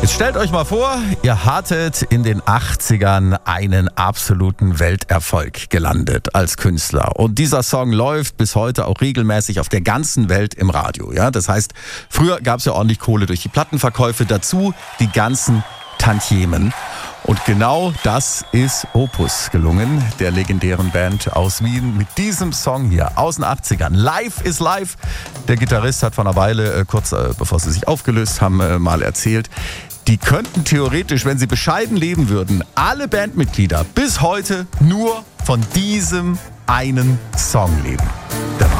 Jetzt stellt euch mal vor, ihr hattet in den 80ern einen absoluten Welterfolg gelandet als Künstler. Und dieser Song läuft bis heute auch regelmäßig auf der ganzen Welt im Radio. Ja? Das heißt, früher gab es ja ordentlich Kohle durch die Plattenverkäufe, dazu die ganzen Tantiemen. Und genau das ist Opus gelungen, der legendären Band aus Wien, mit diesem Song hier aus den 80ern. Live is Live. Der Gitarrist hat vor einer Weile, kurz bevor sie sich aufgelöst haben, mal erzählt, die könnten theoretisch, wenn sie bescheiden leben würden, alle Bandmitglieder bis heute nur von diesem einen Song leben. Der